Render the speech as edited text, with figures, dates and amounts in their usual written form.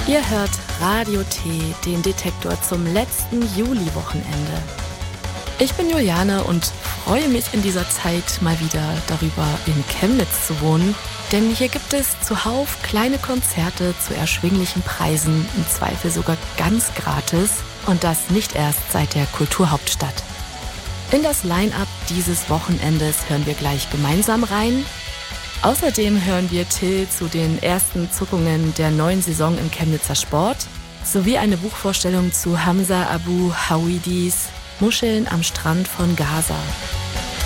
Ihr hört Radio T, den Detektor zum letzten Juli-Wochenende. Ich bin Juliane und freue mich in dieser Zeit mal wieder darüber, in Chemnitz zu wohnen. Denn hier gibt es zuhauf kleine Konzerte zu erschwinglichen Preisen, im Zweifel sogar ganz gratis. Und das nicht erst seit der Kulturhauptstadt. In das Line-Up dieses Wochenendes hören wir gleich gemeinsam rein. Außerdem hören wir Till zu den ersten Zuckungen der neuen Saison im Chemnitzer Sport sowie eine Buchvorstellung zu Hamza Abu Hawidis Muscheln am Strand von Gaza.